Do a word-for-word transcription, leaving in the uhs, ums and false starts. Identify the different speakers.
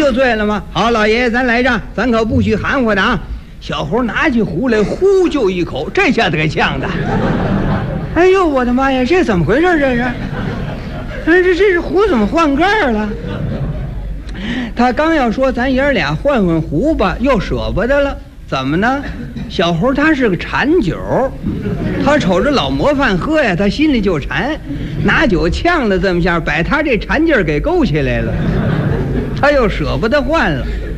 Speaker 1: 就醉了吗？好，老爷爷，咱来账，咱可不许含糊的啊！小猴拿起壶来，呼就一口，这下子给呛的。哎呦，我的妈呀，这怎么回事？这是，这这这壶怎么换盖了？他刚要说咱爷儿俩换换壶吧，又舍不得了。怎么呢？小猴他是个馋酒，他瞅着老模范喝呀，他心里就馋，拿酒呛了这么下，把他这馋劲儿给勾起来了，他又舍不得换了。